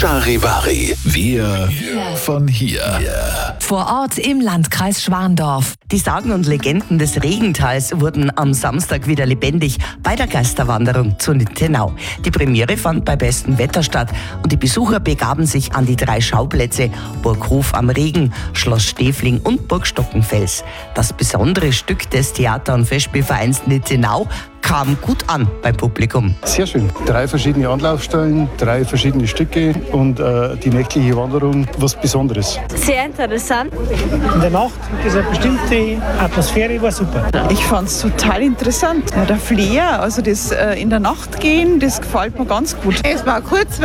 Charivari. Wir von hier. Vor Ort im Landkreis Schwandorf. Die Sagen und Legenden des Regentals wurden am Samstag wieder lebendig bei der Geisterwanderung zu Nittenau. Die Premiere fand bei bestem Wetter statt und die Besucher begaben sich an die 3 Schauplätze Burghof am Regen, Schloss Stefling und Burg Stockenfels. Das besondere Stück des Theater- und Festspielvereins Nittenau kam gut an beim Publikum. Sehr schön. 3 verschiedene Anlaufstellen, 3 verschiedene Stücke und die nächtliche Wanderung, was Besonderes. Sehr interessant. In der Nacht, diese bestimmte Atmosphäre war super. Ich fand es total interessant. Ja, der Flair, also das in der Nacht gehen, das gefällt mir ganz gut. Es war kurz.